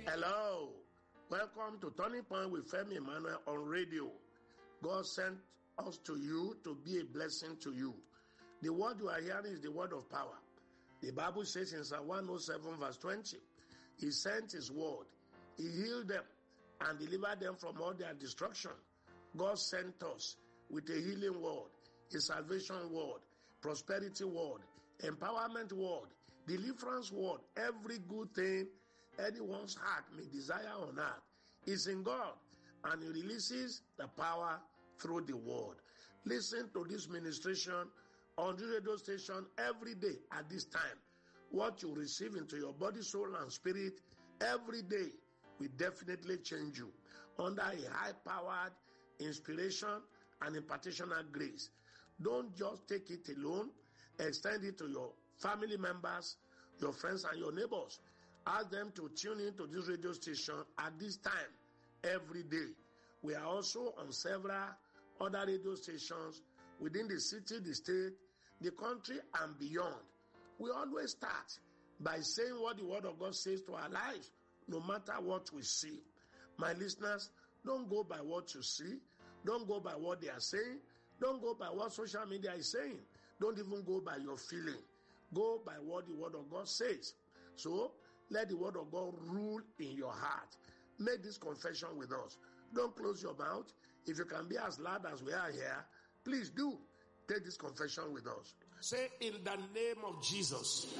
Hello, welcome to Turning Point with Femi Emmanuel on radio. God sent us to you to be a blessing to you. The word you are hearing is the word of power. The Bible says in Psalm 107 verse 20, He sent His word, He healed them and delivered them from all their destruction. God sent us with a healing word, a salvation word, prosperity word, empowerment word, deliverance word. Every good thing anyone's heart may desire on earth is in God, and He releases the power through the word. Listen to this ministration on the radio station every day at this time. What you receive into your body, soul, and spirit every day will definitely change you under a high-powered inspiration and impartational grace. Don't just take it alone. Extend it to your family members, your friends, and your neighbors. Ask them to tune into this radio station at this time every day. We are also on several other radio stations within the city, the state, the country, and beyond. We always start by saying what the word of God says to our lives, no matter what we see. My listeners, don't go by what you see. Don't go by what they are saying. Don't go by what social media is saying. Don't even go by your feeling. Go by what the word of God says. So, let the word of God rule in your heart. Make this confession with us. Don't close your mouth. If you can be as loud as we are here, please do. Take this confession with us. Say, in the name of Jesus,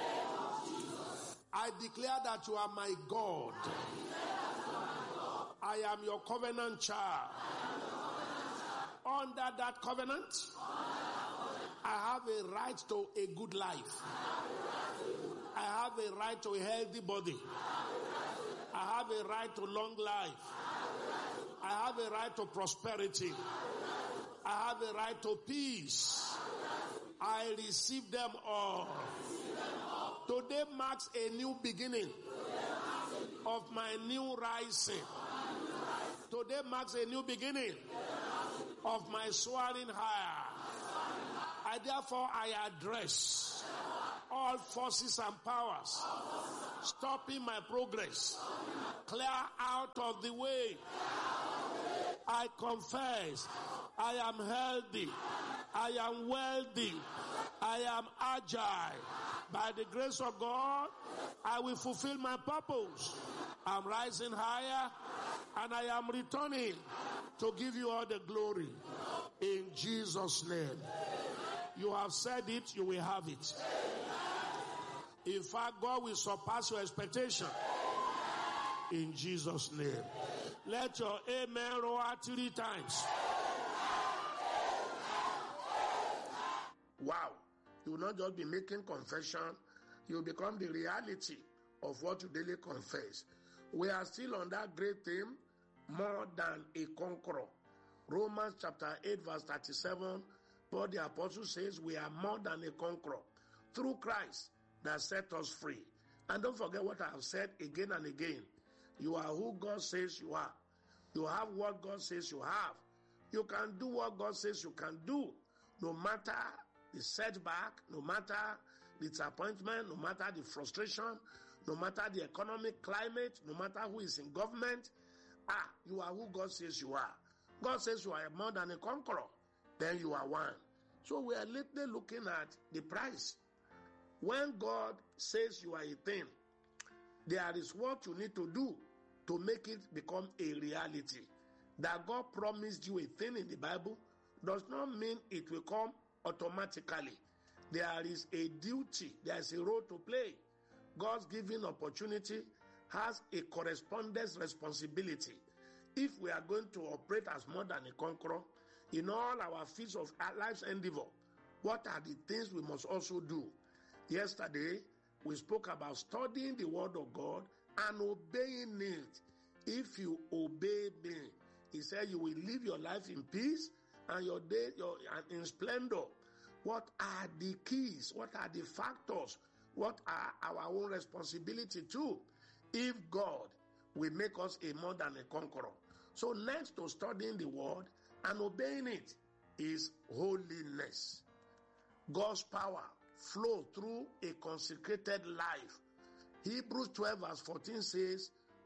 I declare that you are my God. I am your covenant child. Under that covenant, I have a right to a good life. I have a right to a healthy body. I have a right to long life. I have a right to prosperity. I have a right to peace. I receive them all. Today marks a new beginning of my new rising. Today marks a new beginning of my soaring higher. I address all forces and powers stopping my progress. Clear out of the way. I confess I am healthy. I am wealthy. I am agile. By the grace of God, I will fulfill my purpose. I'm rising higher and I am returning to give you all the glory. In Jesus' name. You have said it, you will have it. In fact, God will surpass your expectation. In Jesus' name. Let your amen roar 3 times. Wow. You will not just be making confession. You will become the reality of what you daily confess. We are still on that great theme, more than a conqueror. Romans chapter 8 verse 37, Paul the Apostle says we are more than a conqueror through Christ that set us free. And don't forget what I have said again and again. You are who God says you are. You have what God says you have. You can do what God says you can do. No matter the setback, no matter the disappointment, no matter the frustration, no matter the economic climate, no matter who is in government, you are who God says you are. God says you are more than a conqueror. Then you are one. So we are lately looking at the price. When God says you are a thing, there is what you need to do to make it become a reality. That God promised you a thing in the Bible does not mean it will come automatically. There is a duty, there is a role to play. God's given opportunity has a correspondence responsibility. If we are going to operate as more than a conqueror in all our fields of our life's endeavor, what are the things we must also do? Yesterday, we spoke about studying the word of God and obeying it. If you obey me, he said you will live your life in peace and your day in splendor. What are the keys? What are the factors? What are our own responsibility too? If God will make us a more than a conqueror. So next to studying the word and obeying it is holiness. God's power flow through a consecrated life. Hebrews 12 verse 14 says,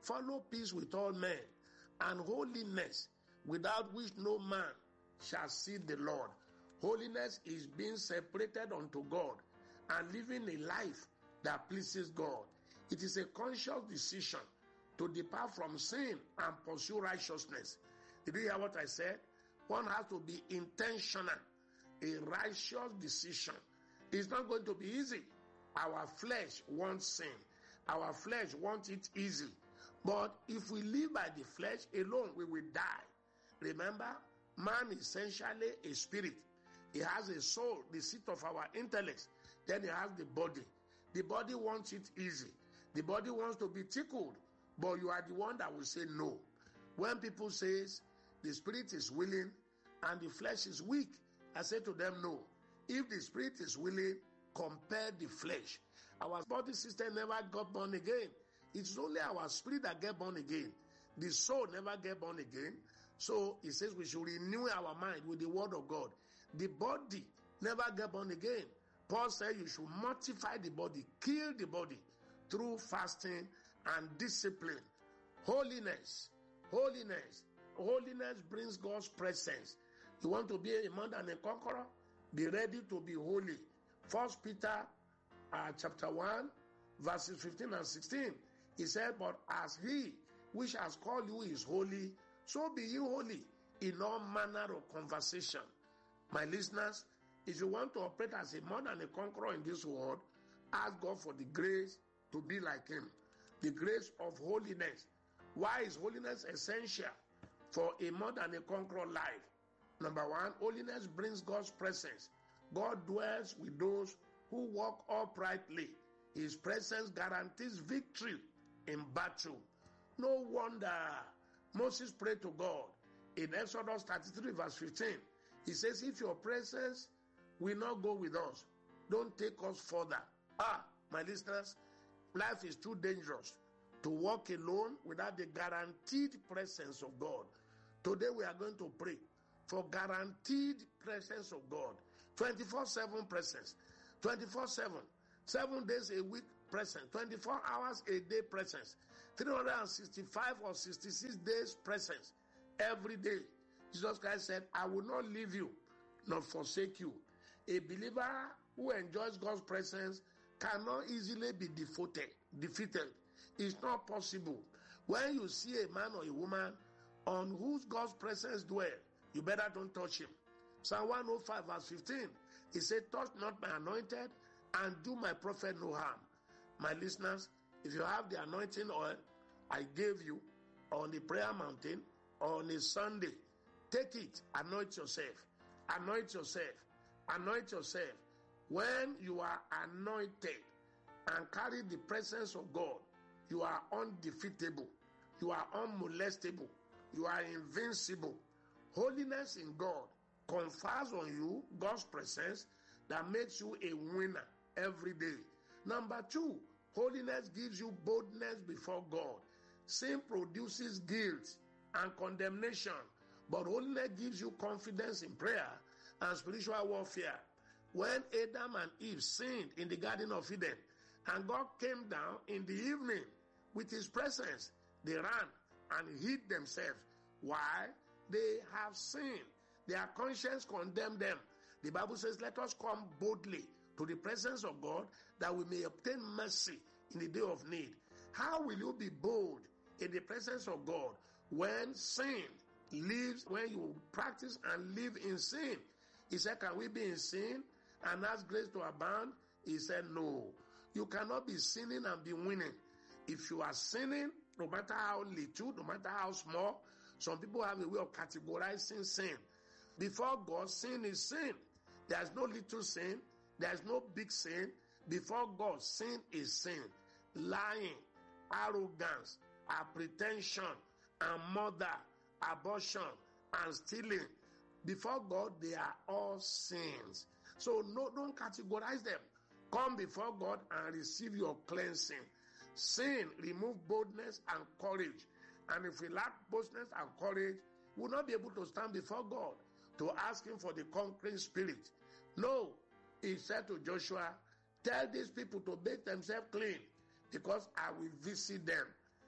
Follow peace with all men, and holiness, without which no man shall see the Lord. Holiness is being separated unto God and living a life that pleases God. It is a conscious decision to depart from sin and pursue righteousness. Did you hear what I said? One has to be intentional. A righteous decision. It's not going to be easy. Our flesh wants sin. Our flesh wants it easy. But if we live by the flesh alone, we will die. Remember, man is essentially a spirit. He has a soul, the seat of our intellect. Then he has the body. The body wants it easy. The body wants to be tickled. But you are the one that will say no. When people say the spirit is willing and the flesh is weak, I say to them, no. If the spirit is willing, compare the flesh. Our body system never got born again. It's only our spirit that get born again. The soul never get born again. So it says we should renew our mind with the word of God. The body never get born again. Paul said you should mortify the body, kill the body through fasting and discipline. Holiness brings God's presence. You want to be a man and a conqueror? Be ready to be holy. 1 Peter chapter 1, verses 15 and 16. He said, but as he which has called you is holy, so be you holy in all manner of conversation. My listeners, if you want to operate as a man and a conqueror in this world, ask God for the grace to be like him. The grace of holiness. Why is holiness essential for a more than a conqueror life? Number one, holiness brings God's presence. God dwells with those who walk uprightly. His presence guarantees victory in battle. No wonder Moses prayed to God in Exodus 33 verse 15. He says, if your presence will not go with us, don't take us further. My listeners, life is too dangerous to walk alone without the guaranteed presence of God. Today we are going to pray for guaranteed presence of God. 24/7 presence. 24/7. 7 days a week presence. 24 hours a day presence. 365 or 66 days presence. Every day. Jesus Christ said, I will not leave you, nor forsake you. A believer who enjoys God's presence cannot easily be defeated. It's not possible. When you see a man or a woman on whose God's presence dwells, you better don't touch him. Psalm 105 verse 15, he said, touch not my anointed and do my prophet no harm. My listeners, if you have the anointing oil I gave you on the prayer mountain on a Sunday, take it, anoint yourself. Anoint yourself. Anoint yourself. When you are anointed and carry the presence of God, you are undefeatable. You are unmolestable. You are invincible. Holiness in God confers on you God's presence that makes you a winner every day. Number 2, holiness gives you boldness before God. Sin produces guilt and condemnation, but holiness gives you confidence in prayer and spiritual warfare. When Adam and Eve sinned in the Garden of Eden, and God came down in the evening with his presence, they ran and hid themselves. Why? They have sinned. Their conscience condemned them. The Bible says, let us come boldly to the presence of God that we may obtain mercy in the day of need. How will you be bold in the presence of God when sin lives, when you practice and live in sin? He said, can we be in sin and ask grace to abound? He said, no. You cannot be sinning and be winning. If you are sinning, no matter how little, no matter how small, some people have a way of categorizing sin. Before God, sin is sin. There's no little sin. There's no big sin. Before God, sin is sin. Lying, arrogance, pretension, and murder, abortion, and stealing. Before God, they are all sins. So don't categorize them. Come before God and receive your cleansing. Sin remove boldness and courage. And if we lack boldness and courage, we will not be able to stand before God to ask him for the conquering spirit. No, he said to Joshua, tell these people to make themselves clean because I will visit them.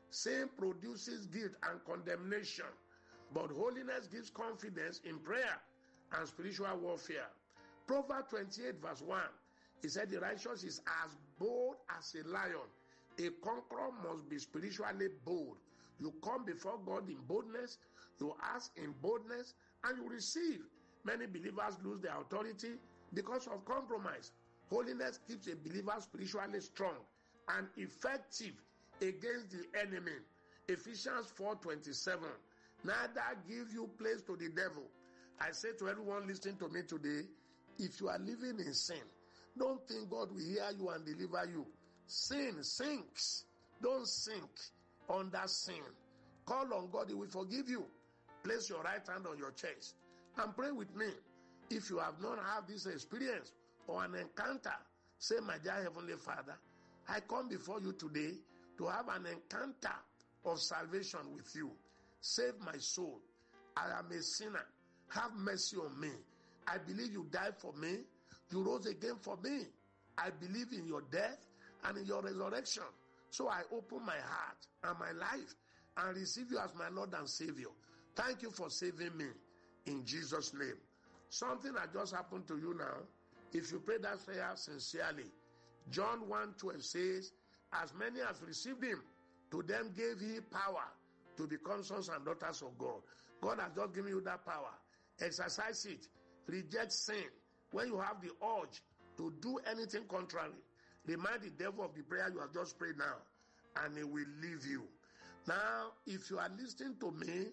Sin produces guilt and condemnation, but holiness gives confidence in prayer and spiritual warfare. Proverbs 28 verse 1, he said the righteous is as bold as a lion. A conqueror must be spiritually bold. You come before God in boldness, you ask in boldness, and you receive. Many believers lose their authority because of compromise. Holiness keeps a believer spiritually strong and effective against the enemy. Ephesians 4:27. Neither give you place to the devil. I say to everyone listening to me today, if you are living in sin, don't think God will hear you and deliver you. Sin sinks. Don't sink under sin. Call on God, he will forgive you. Place your right hand on your chest and pray with me. If you have not had this experience or an encounter, say, my dear Heavenly Father, I come before you today to have an encounter of salvation with you. Save my soul. I am a sinner. Have mercy on me. I believe you died for me. You rose again for me. I believe in your death and in your resurrection. So I open my heart and my life and receive you as my Lord and Savior. Thank you for saving me in Jesus' name. Something that just happened to you now, if you pray that prayer sincerely, John 1:12 says, as many as received him, to them gave he power to become sons and daughters of God. God has just given you that power. Exercise it. Reject sin. When you have the urge to do anything contrary, remind the devil of the prayer you have just prayed now, and he will leave you. Now, if you are listening to me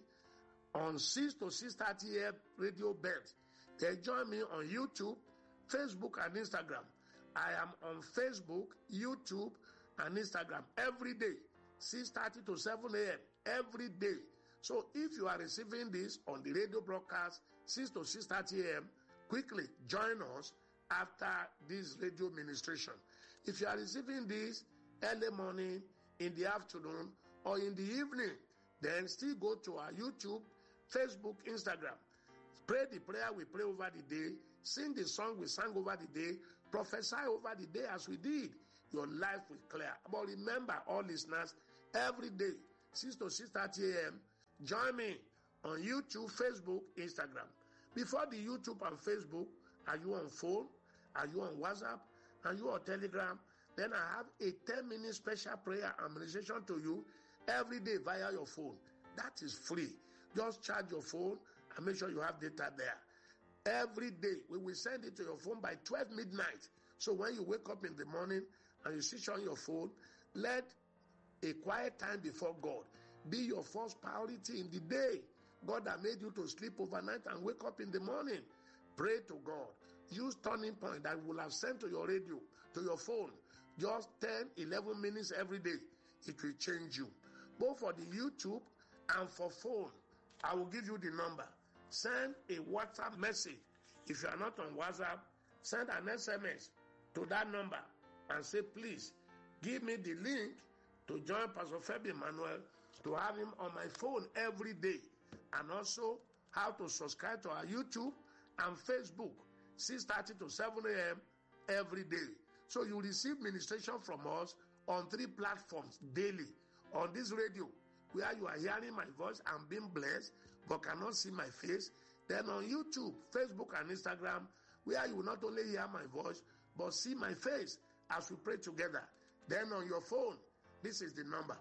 on 6 to 6:30 a.m. Radio Belt, then join me on YouTube, Facebook, and Instagram. I am on Facebook, YouTube, and Instagram every day, 6:30 to 7 a.m. every day. So if you are receiving this on the radio broadcast, 6 to 6:30 a.m., quickly join us after this radio ministration. If you are receiving this early morning, in the afternoon, or in the evening, then still go to our YouTube, Facebook, Instagram. Pray the prayer we pray over the day, sing the song we sang over the day, prophesy over the day as we did. Your life will clear. But remember, all listeners, every day, 6 to 6:30 a.m., join me on YouTube, Facebook, Instagram. Before the YouTube and Facebook, are you on phone? Are you on WhatsApp? Are you on Telegram? Then I have a 10-minute special prayer and meditation to you every day via your phone. That is free. Just charge your phone and make sure you have data there. Every day, we will send it to your phone by 12 midnight. So when you wake up in the morning and you switch on your phone, let a quiet time before God be your first priority in the day. God has made you to sleep overnight and wake up in the morning. Pray to God. Use turning point that will have sent to your radio, to your phone. Just 10, 11 minutes every day. It will change you. Both for the YouTube and for phone, I will give you the number. Send a WhatsApp message. If you are not on WhatsApp, send an SMS to that number and say, please, give me the link to join Pastor Femi Emmanuel, to have him on my phone every day. And also how to subscribe to our YouTube and Facebook, 6:30 to 7 a.m. every day. So you receive ministration from us on 3 platforms daily. On this radio, where you are hearing my voice and being blessed, but cannot see my face. Then on YouTube, Facebook, and Instagram, where you will not only hear my voice, but see my face as we pray together. Then on your phone, this is the number,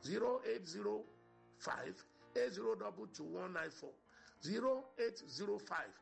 0805 8022 0805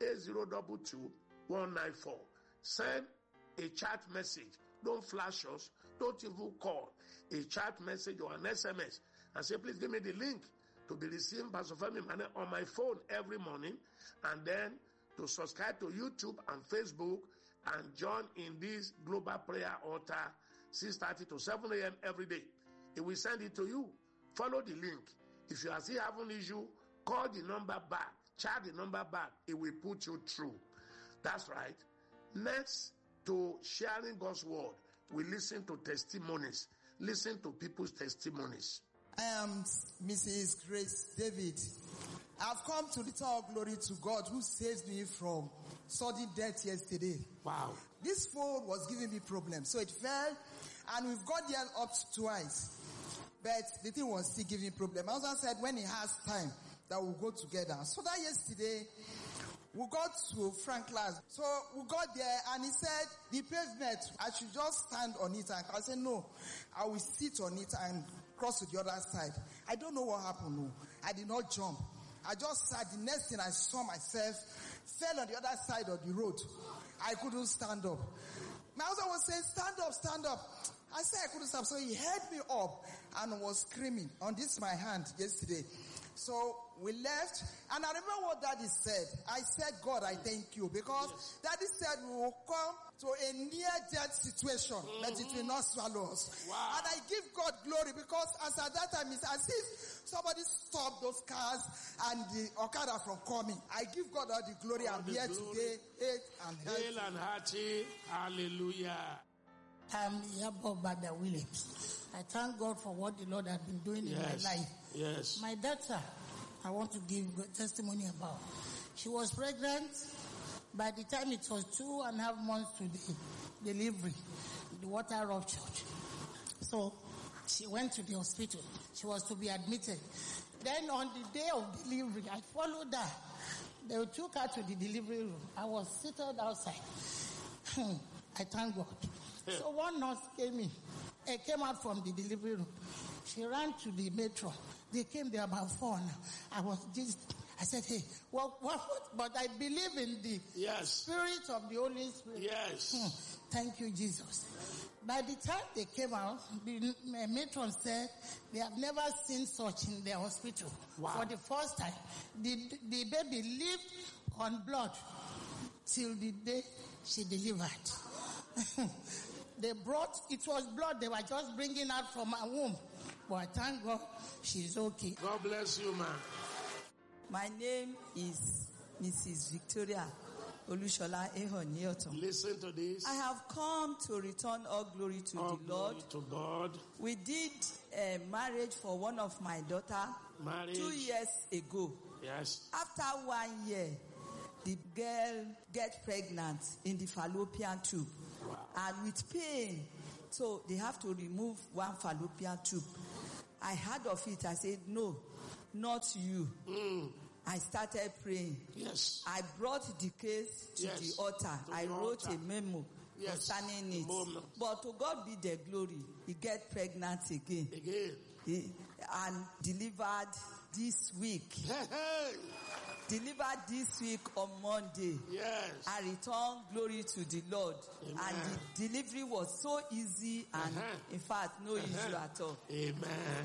8022 Send a chat message. Don't flash us. Don't even call. A chat message or an SMS and say, please give me the link to be receiving Pastor Femi Emmanuel on my phone every morning, and then to subscribe to YouTube and Facebook and join in this global prayer altar 6:30 to 7 a.m. every day. It will send it to you. Follow the link. If you are still having issue, call the number back. Chat the number back. It will put you through. That's right. Next to sharing God's word, we listen to testimonies. Listen to people's testimonies. I am Mrs. Grace David. I've come to return all glory to God who saved me from sudden death yesterday. Wow. This phone was giving me problems, so it fell, and we've got there up twice. But the thing was still giving problem. My husband said when he has time, that we'll go together. So that yesterday, we got to Franklin's. So we got there and he said, the pavement, I should just stand on it. And I said, no, I will sit on it and cross to the other side. I don't know what happened. No. I did not jump. I just sat. The next thing I saw myself, fell on the other side of the road. I couldn't stand up. My husband was saying, stand up, stand up. I said I couldn't stand up. So he held me up and was screaming on this my hand yesterday. So we left, and I remember what Daddy said. I said, God, I thank you, because Daddy said we will come to a near-death situation, but it will not swallow us. Wow. And I give God glory, because as at that time, it's as if somebody stopped those cars and the Okada from coming. I give God all the glory. I'm here today, Hail and hearty, hallelujah. I'm Yabo Bada Williams. I thank God for what the Lord has been doing in my life. Yes. My daughter, I want to give testimony about. She was pregnant. By the time it was 2.5 months to the delivery, the water ruptured. So she went to the hospital. She was to be admitted. Then on the day of delivery, I followed her. They took her to the delivery room. I was seated outside. I thank God. So one nurse came out from the delivery room. She ran to the metro. They came there about 4 now. I said, hey, what? But I believe in the Spirit of the Holy Spirit. Yes. Thank you, Jesus. By the time they came out, the matron said they have never seen such in their hospital. Wow. For the first time, the baby lived on blood till the day she delivered. It was blood they were just bringing out from her womb. But thank God, she's okay. God bless you, man. My name is Mrs. Victoria Olushola Ehonioton. Listen to this. I have come to return all glory to all the Lord. Glory to God. We did a marriage for one of my daughter 2 years ago. Yes. After 1 year, the girl gets pregnant in the fallopian tube. Wow. And with pain, so they have to remove one fallopian tube. I heard of it. I said, no, not you. I started praying. Yes. I brought the case to the altar. I wrote a memo concerning it. But to God be the glory. He get pregnant again. And delivered this week. Delivered this week on Monday. Yes. I return glory to the Lord. Amen. And the delivery was so easy and in fact no issue at all. Amen.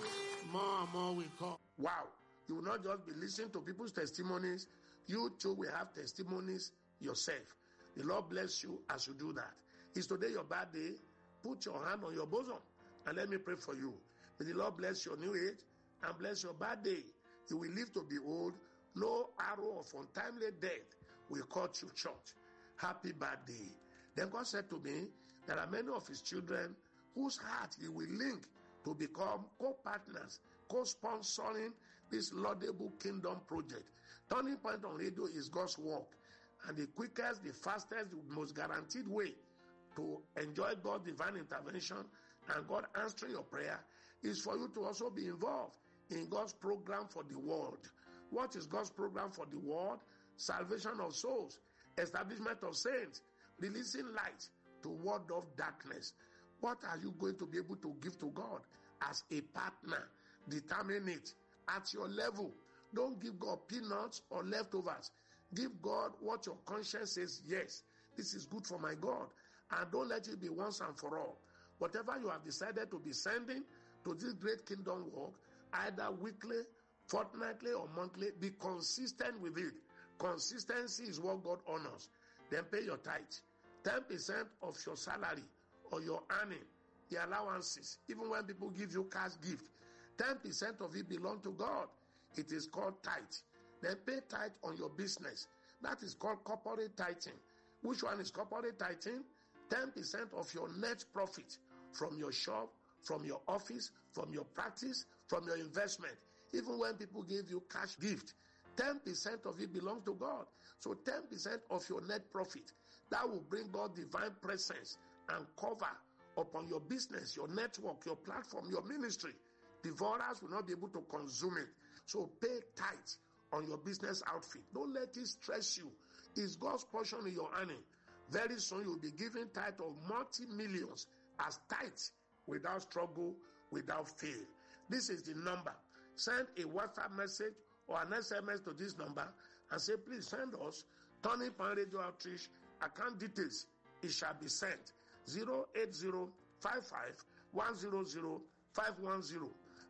More and more will come. Wow. You will not just be listening to people's testimonies. You too will have testimonies yourself. The Lord bless you as you do that. Is today your bad day? Put your hand on your bosom and let me pray for you. May the Lord bless your new age and bless your bad day. You will live to be old. No arrow of untimely death will cut you short. Happy birthday. Then God said to me, there are many of his children whose heart he will link to become co-partners, co-sponsoring this laudable kingdom project. Turning Point on Radio is God's work, and the quickest, the fastest, the most guaranteed way to enjoy God's divine intervention and God answering your prayer is for you to also be involved in God's program for the world. What is God's program for the world? Salvation of souls, establishment of saints, releasing light to ward off darkness. What are you going to be able to give to God as a partner? Determine it at your level. Don't give God peanuts or leftovers. Give God what your conscience says, yes, this is good for my God. And don't let it be once and for all. Whatever you have decided to be sending to this great kingdom work, either weekly, fortnightly or monthly, be consistent with it. Consistency is what God honors. Then pay your tithe. 10% of your salary or your earning, the allowances, even when people give you cash gift, 10% of it belongs to God. It is called tithe. Then pay tithe on your business. That is called corporate tithing. Which one is corporate tithing? 10% of your net profit from your shop, from your office, from your practice, from your investment. Even when people give you cash gift, 10% of it belongs to God. So 10% of your net profit, that will bring God divine presence and cover upon your business, your network, your platform, your ministry. Devourers will not be able to consume it. So pay tithe on your business outfit. Don't let it stress you. It's God's portion in your earning. Very soon you'll be giving tithe of multi-millions as tithe without struggle, without fail. This is the number. Send a WhatsApp message or an SMS to this number and say, please send us Turning Point Radio Outreach account details. It shall be sent. 08055 100 510.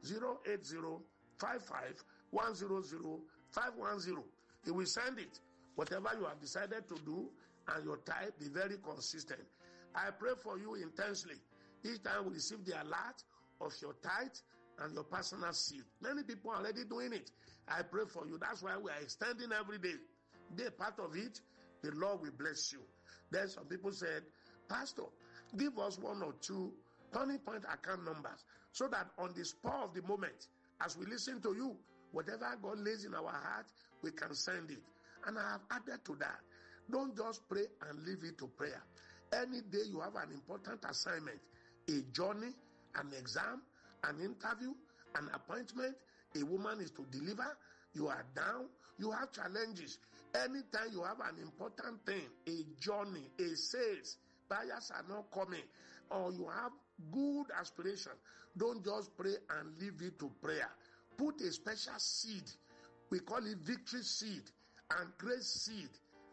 08055 100 510. He will send it. Whatever you have decided to do, and your tithe, be very consistent. I pray for you intensely. Each time we receive the alert of your tithe and your personal seed. Many people are already doing it. I pray for you. That's why we are extending every day. Be a part of it. The Lord will bless you. Then some people said, Pastor, give us one or two Turning Point account numbers so that on the spur of the moment, as we listen to you, whatever God lays in our heart, we can send it. And I have added to that. Don't just pray and leave it to prayer. Any day you have an important assignment, a journey, an exam, an interview, an appointment, a woman is to deliver, you are down, you have challenges. Anytime you have an important thing, a journey, a sales, buyers are not coming, or you have good aspiration, don't just pray and leave it to prayer. Put a special seed. We call it victory seed and grace seed.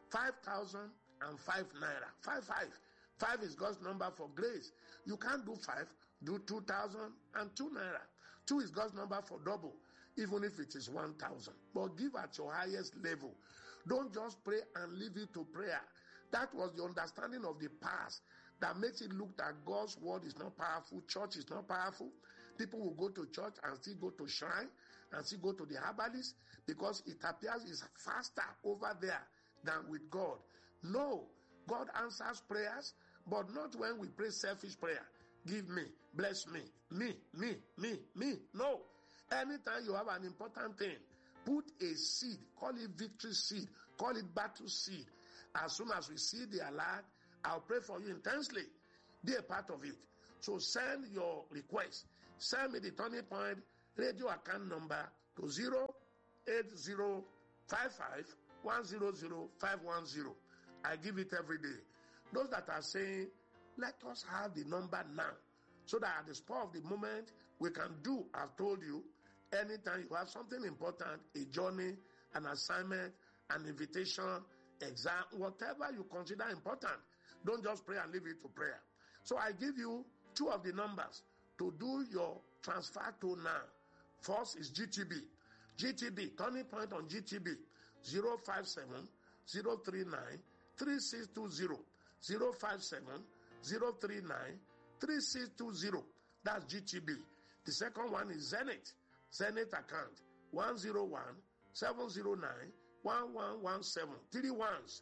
5,005 naira. 5 is God's number for grace. You can't do 5, do 2,002 naira. 2 is God's number for double, even if it is 1,000. But give at your highest level. Don't just pray and leave it to prayer. That was the understanding of the past that makes it look that God's word is not powerful, church is not powerful. People will go to church and still go to shrine and still go to the herbalist because it appears it's faster over there than with God. No, God answers prayers, but not when we pray selfish prayer. Give me, bless me, me. No. Anytime you have an important thing, put a seed, call it victory seed, call it battle seed. As soon as we see the alert, I'll pray for you intensely. Be a part of it. So send your request. Send me the Turning Point Radio account number to 08055 100-510. I give it every day. Those that are saying, let us have the number now, so that at the spur of the moment, we can do, I've told you, anytime you have something important, a journey, an assignment, an invitation, exam, whatever you consider important, don't just pray and leave it to prayer. So I give you 2 of the numbers to do your transfer to now. First is GTB. GTB, Turning Point on GTB, 057-039-3620. 057-039-3620. That's GTB. The second one is Zenith. Zenith account, 101-709-1117. 3 ones,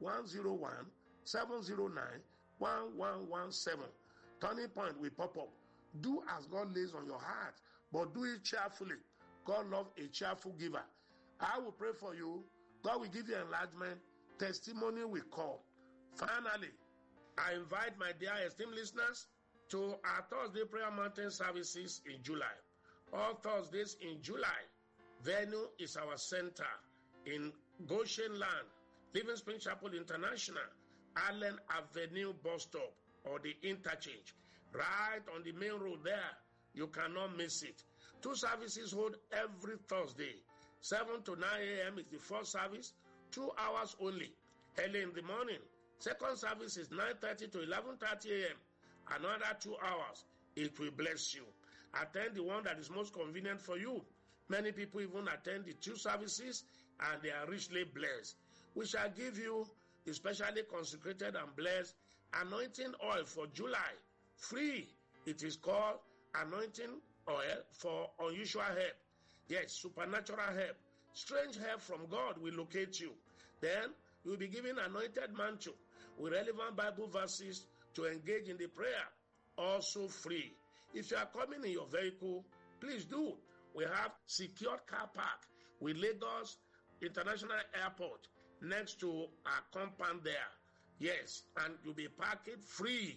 101-709-1117. Turning Point will pop up. Do as God lays on your heart, but do it cheerfully. God loves a cheerful giver. I will pray for you. God will give you enlargement. Testimony will come. Finally, I invite my dear esteemed listeners to our Thursday Prayer Mountain services in July. All Thursdays in July, venue is our center in Goshen Land, Living Spring Chapel International, Allen Avenue bus stop or the interchange. Right on the main road there. You cannot miss it. 2 services hold every Thursday. 7 to 9 a.m. is the first service, 2 hours only. Early in the morning. Second service is 9:30 to 11:30 a.m. Another 2 hours. It will bless you. Attend the one that is most convenient for you. Many people even attend the 2 services and they are richly blessed. We shall give you the specially consecrated and blessed anointing oil for July. Free. It is called anointing oil for unusual help. Yes, supernatural help. Strange help from God will locate you. Then you will be given anointed mantle with relevant Bible verses to engage in the prayer. Also free. If you are coming in your vehicle, please do. We have secured car park with Lagos International Airport next to our compound there. Yes, and you'll be parking free.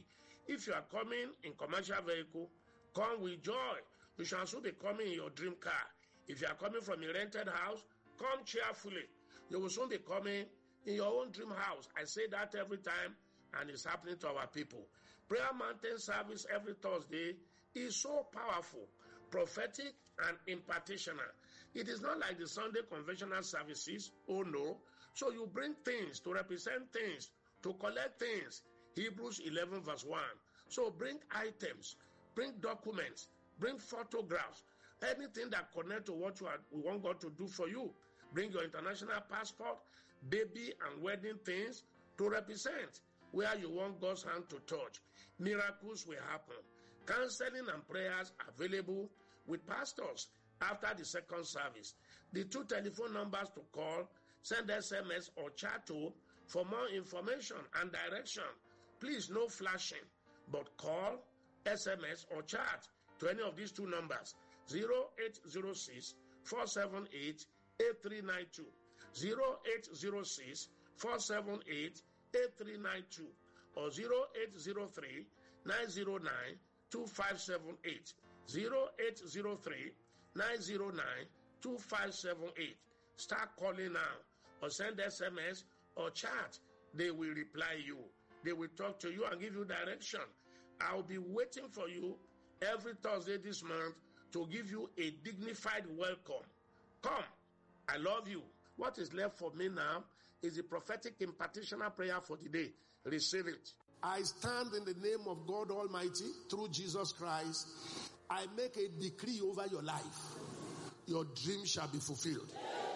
If you are coming in commercial vehicle, come with joy. You shall also be coming in your dream car. If you are coming from a rented house, come cheerfully. You will soon be coming in your own dream house. I say that every time, and it's happening to our people. Prayer Mountain service every Thursday is so powerful, prophetic, and impartational. It is not like the Sunday conventional services. Oh no. So you bring things to represent things, to collect things. Hebrews 11 verse 1. So bring items, bring documents, bring photographs, anything that connect to what we want God to do for you. Bring your international passport, baby and wedding things to represent where you want God's hand to touch. Miracles will happen. Counseling and prayers available with pastors after the second service. The 2 telephone numbers to call, send SMS or chat to for more information and direction. Please, no flashing, but call, SMS or chat to any of these 2 numbers, 0806 478 8392, 0806 478 8392, or 0803 909 2578, 0803 909 2578. Start calling now or send SMS or chat. They will reply you. They will talk to you and give you direction. I'll be waiting for you every Thursday this month to give you a dignified welcome. Come. I love you. What is left for me now is the prophetic impartational prayer for today. Receive it. I stand in the name of God Almighty through Jesus Christ. I make a decree over your life. Your dream shall be fulfilled.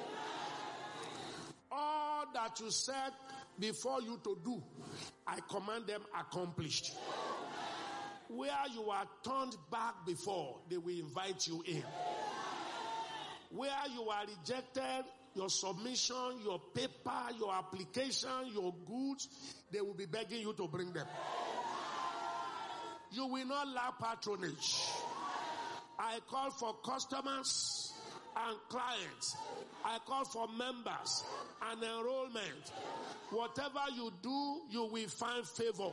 All that you said before you to do, I command them accomplished. Where you are turned back before, they will invite you in. Where you are rejected, your submission, your paper, your application, your goods, they will be begging you to bring them. You will not lack patronage. I call for customers and clients. I call for members and enrollment. Whatever you do, you will find favor.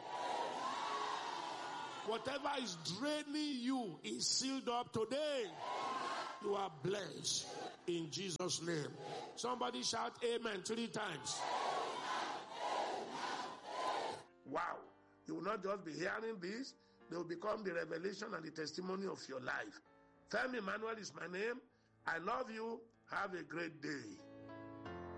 Whatever is draining you is sealed up today. You are blessed in Jesus' name. Somebody shout amen 3 times. Wow. You will not just be hearing this. They will become the revelation and the testimony of your life. Femi Emmanuel is my name. I love you. Have a great day.